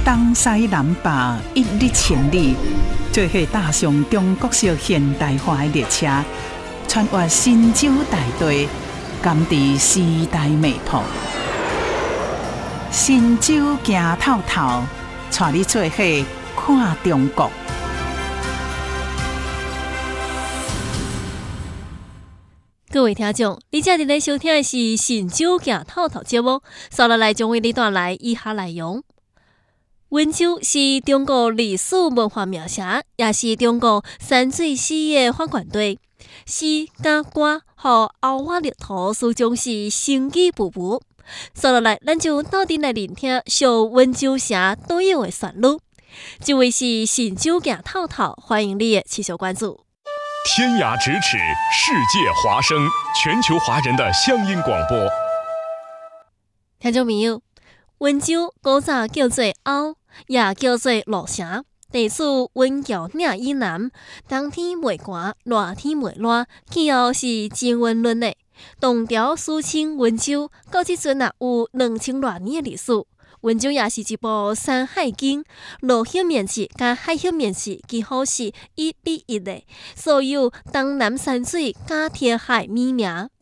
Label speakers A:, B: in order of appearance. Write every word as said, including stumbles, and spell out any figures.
A: 东西南北一日千里，做伙踏上中国式现代化的列车，穿越神州大地，感知时代脉搏。神州行透透，带你做伙看中国。
B: 各位听众，你正伫咧收听的是《神州行透透》节目，接下来将为你带来以下内容。温州是中国历史文化名城，也是中国山水史的发源地。诗、甲、歌和欧瓦绿图始终是生机勃勃。接下来，咱就到底来聆听小温州城对应的旋律。这位是《神州行透透》，欢迎你的持续关注。
C: 天涯咫尺，世界华声，全球华人的乡音广播。
B: 听众朋友，温州古早叫做瓯，也叫做鹿城，地处温桥岭以南，冬天袂寒，热天袂热，气候是真温润的。唐朝史称温州，到即阵也有两千多年的历史。温州也是一部山海经，陆域面积甲海域面积几乎是一比一的，所有东南山水甲填海美名。